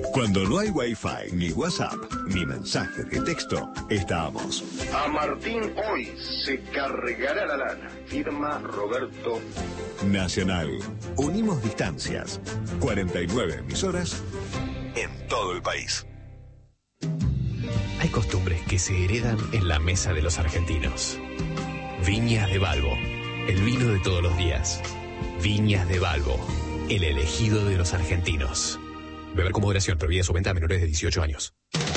Cuando no hay Wi-Fi, ni WhatsApp, ni mensajes de texto, estamos. A Martín hoy se cargará la lana. Firma Roberto. Nacional. Unimos distancias. 49 emisoras en todo el país. Hay costumbres que se heredan en la mesa de los argentinos. Viñas de Balbo, el vino de todos los días. Viñas de Balbo, el elegido de los argentinos. Beber con moderación, prohibida su venta a menores de 18 años.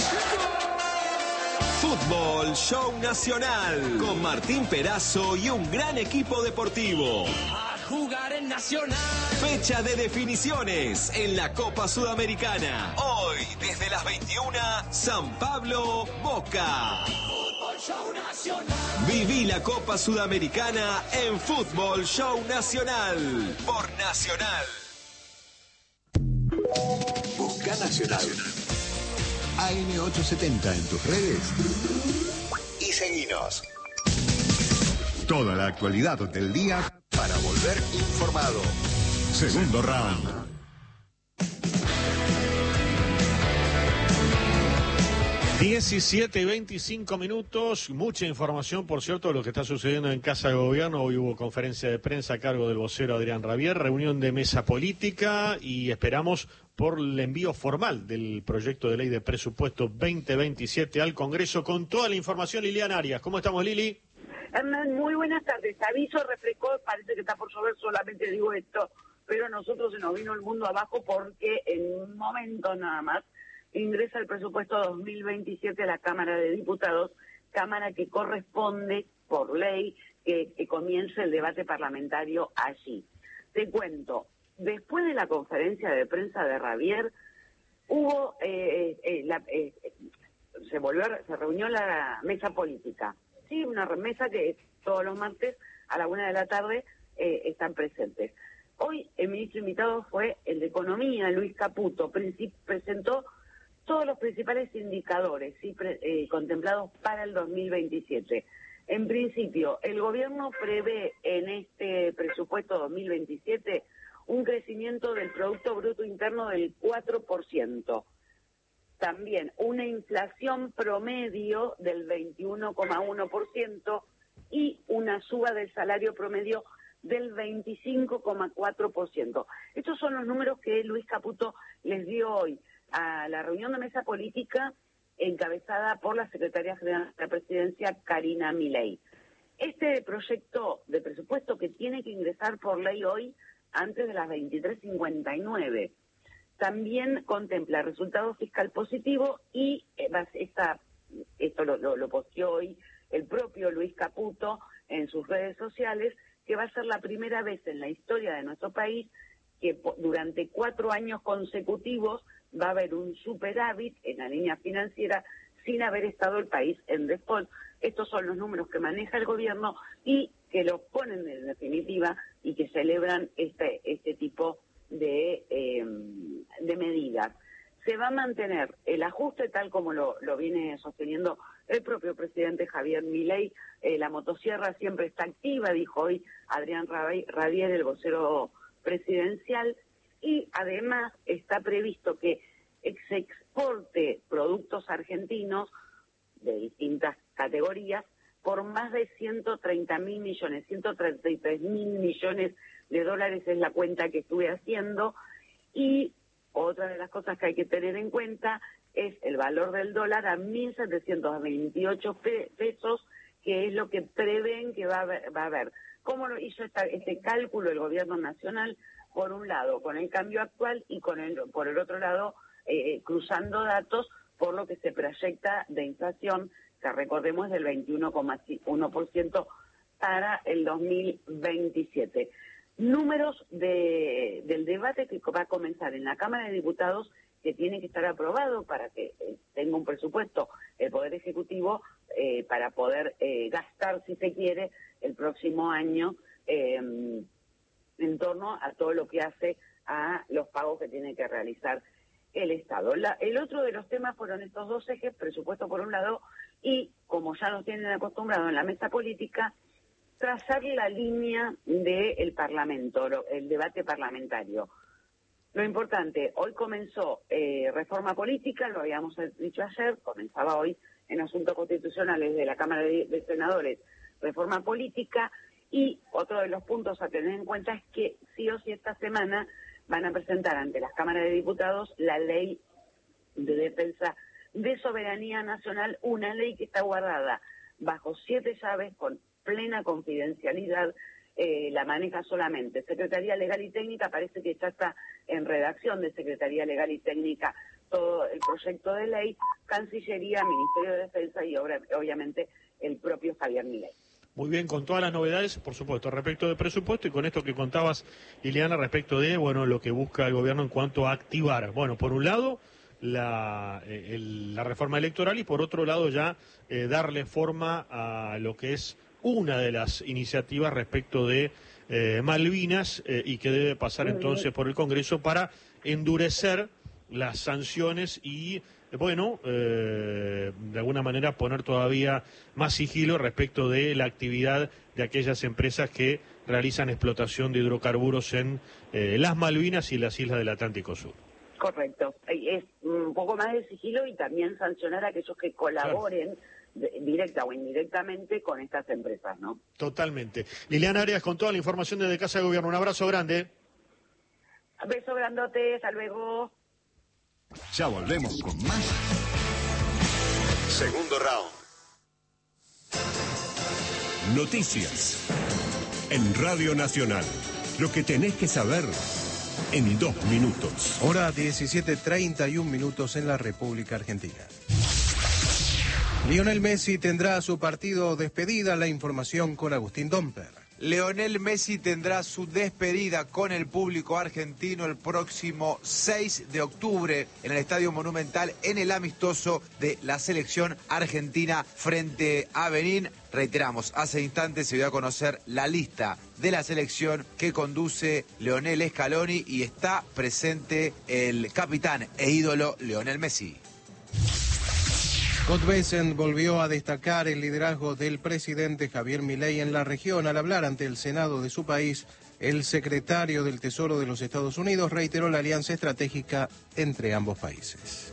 Fútbol Show Nacional, con Martín Perazo y un gran equipo deportivo. A jugar en Nacional. Fecha de definiciones en la Copa Sudamericana. Hoy, desde las 21, San Pablo, Boca. Fútbol Show Nacional. Viví la Copa Sudamericana en Fútbol Show Nacional, por Nacional. Busca Nacional. AM870 en tus redes y seguinos. Toda la actualidad del día para volver informado. Segundo round. Diecisiete y 25 minutos, mucha información, por cierto, de lo que está sucediendo en Casa de Gobierno. Hoy hubo conferencia de prensa a cargo del vocero Adrián Rabier, reunión de mesa política y esperamos por el envío formal del proyecto de ley de presupuesto 2027 al Congreso con toda la información. Liliana Arias, ¿cómo estamos, Lili? Hernán, muy buenas tardes. Aviso, refrescó, parece que está por llover, solamente digo esto, pero a nosotros se nos vino el mundo abajo porque en un momento nada más ingresa el presupuesto 2027 a la Cámara de Diputados, Cámara que corresponde por ley que comience el debate parlamentario allí. Te cuento, después de la conferencia de prensa de Rabier, hubo se reunió la mesa política. Sí, una mesa que todos los martes a la 1:00 p.m. están presentes. Hoy el ministro invitado fue el de Economía, Luis Caputo, presentó todos los principales indicadores ¿sí? Contemplados para el 2027. En principio, el gobierno prevé en este presupuesto 2027 un crecimiento del Producto Bruto Interno del 4%. También una inflación promedio del 21,1% y una suba del salario promedio del 25,4%. Estos son los números que Luis Caputo les dio hoy a la reunión de mesa política encabezada por la secretaria general de la Presidencia, Karina Milei. Este proyecto de presupuesto que tiene que ingresar por ley hoy antes de las 23:59 también contempla resultado fiscal positivo y esto lo posteó hoy el propio Luis Caputo en sus redes sociales, que va a ser la primera vez en la historia de nuestro país que durante 4 años consecutivos va a haber un superávit en la línea financiera sin haber estado el país en default. Estos son los números que maneja el gobierno y que los ponen en definitiva y que celebran este tipo de medidas. Se va a mantener el ajuste tal como lo viene sosteniendo el propio presidente Javier Milei. La motosierra siempre está activa, dijo hoy Adrián Rabier, el vocero presidencial, y además está previsto que se exporte productos argentinos de distintas categorías por más de 130.000 millones, 133.000 millones de dólares es la cuenta que estuve haciendo. Y otra de las cosas que hay que tener en cuenta es el valor del dólar a 1.728 pesos, que es lo que prevén que va a haber. ¿Cómo lo hizo este cálculo el gobierno nacional? Por un lado, con el cambio actual y por el otro lado, cruzando datos por lo que se proyecta de inflación, que recordemos es del 21,1% para el 2027. Números del debate que va a comenzar en la Cámara de Diputados, que tiene que estar aprobado para que tenga un presupuesto el Poder Ejecutivo para poder gastar, si se quiere, el próximo año en torno a todo lo que hace a los pagos que tiene que realizar el Estado. El otro de los temas fueron estos dos ejes, presupuesto por un lado, y como ya nos tienen acostumbrado en la mesa política, trazar la línea del Parlamento, el debate parlamentario. Lo importante, hoy comenzó reforma política, lo habíamos dicho ayer, comenzaba hoy en asuntos constitucionales de la Cámara de Senadores, reforma política, y otro de los puntos a tener en cuenta es que sí o sí esta semana van a presentar ante las cámaras de diputados la ley de defensa de soberanía nacional, una ley que está guardada bajo 7 llaves con plena confidencialidad. La maneja solamente Secretaría Legal y Técnica, parece que ya está en redacción de Secretaría Legal y Técnica todo el proyecto de ley, Cancillería, Ministerio de Defensa y obviamente el propio Javier Milei. Muy bien, con todas las novedades, por supuesto, respecto del presupuesto y con esto que contabas, Liliana, respecto de, bueno, lo que busca el gobierno en cuanto a activar. Bueno, por un lado, la reforma electoral y por otro lado ya darle forma a lo que es una de las iniciativas respecto de Malvinas y que debe pasar entonces por el Congreso para endurecer las sanciones y, bueno, de alguna manera poner todavía más sigilo respecto de la actividad de aquellas empresas que realizan explotación de hidrocarburos en las Malvinas y las islas del Atlántico Sur. Correcto, es un poco más de sigilo y también sancionar a aquellos que colaboren directa o indirectamente con estas empresas, ¿no? Totalmente. Liliana Arias con toda la información desde Casa de Gobierno. Un abrazo grande. Beso grandote, hasta luego. Ya volvemos con más. Segundo round. Noticias. En Radio Nacional. Lo que tenés que saber en 2 minutos. Hora 17:31 en la República Argentina. Lionel Messi tendrá su partido despedida. La información con Agustín Domper. Lionel Messi tendrá su despedida con el público argentino el próximo 6 de octubre en el Estadio Monumental en el amistoso de la selección argentina frente a Benín. Reiteramos, hace instantes se dio a conocer la lista de la selección que conduce Lionel Scaloni y está presente el capitán e ídolo Lionel Messi. Scott Bessent volvió a destacar el liderazgo del presidente Javier Milei en la región. Al hablar ante el Senado de su país, el secretario del Tesoro de los Estados Unidos reiteró la alianza estratégica entre ambos países.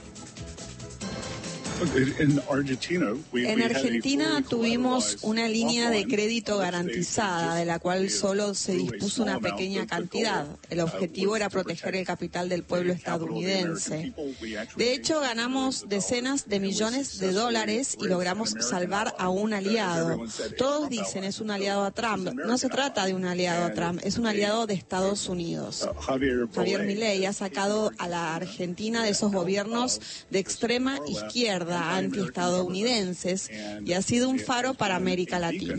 En Argentina tuvimos una línea de crédito garantizada, de la cual solo se dispuso una pequeña cantidad. El objetivo era proteger el capital del pueblo estadounidense. De hecho, ganamos decenas de millones de dólares y logramos salvar a un aliado. Todos dicen es un aliado a Trump. No se trata de un aliado a Trump, es un aliado de Estados Unidos. Javier Milei ha sacado a la Argentina de esos gobiernos de extrema izquierda, antiestadounidenses, y ha sido un faro para América Latina.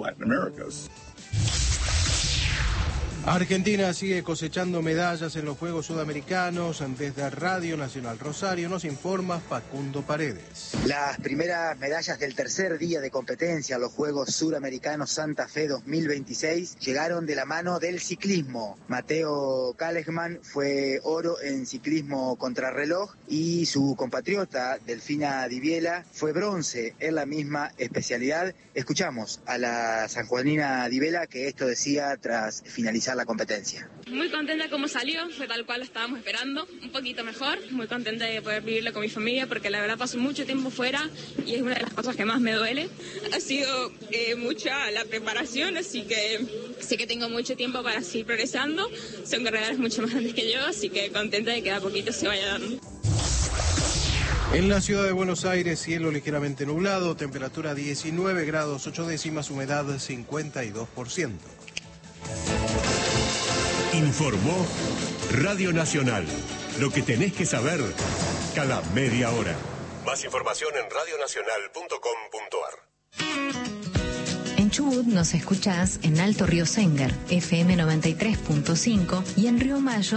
Argentina sigue cosechando medallas en los Juegos Sudamericanos. Desde Radio Nacional Rosario nos informa Facundo Paredes. Las primeras medallas del tercer día de competencia a los Juegos Suramericanos Santa Fe 2026 llegaron de la mano del ciclismo. Mateo Kalesman fue oro en ciclismo contrarreloj y su compatriota Delfina Diviela fue bronce en la misma especialidad. Escuchamos a la sanjuanina Diviela que esto decía tras finalizar la competencia. Muy contenta como salió, fue tal cual lo estábamos esperando, un poquito mejor, muy contenta de poder vivirlo con mi familia porque la verdad paso mucho tiempo fuera y es una de las cosas que más me duele. Ha sido mucha la preparación, así que sé que tengo mucho tiempo para seguir progresando, son corredores mucho más grandes que yo, así que contenta de que a poquito se vaya dando. En la ciudad de Buenos Aires, cielo ligeramente nublado, temperatura 19 grados 8 décimas, humedad 52%. Informó Radio Nacional. Lo que tenés que saber cada media hora. Más información en radionacional.com.ar. En Chubut nos escuchás en Alto Río Sengar, FM 93.5 y en Río Mayo